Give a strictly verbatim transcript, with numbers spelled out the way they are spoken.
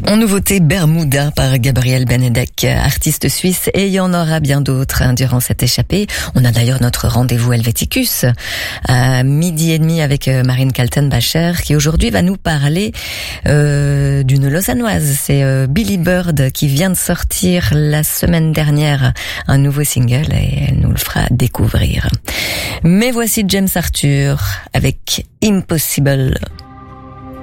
En nouveauté, Bermuda par Gabriel Benedek, artiste suisse, et il y en aura bien d'autres hein, durant cette échappée. On a d'ailleurs notre rendez-vous Helvéticus à midi et demi avec Marine Kaltenbacher qui aujourd'hui va nous parler euh, d'une Lausannoise. C'est euh, Billy Bird qui vient de sortir la semaine dernière un nouveau single et elle nous le fera découvrir. Mais voici James Arthur avec Impossible.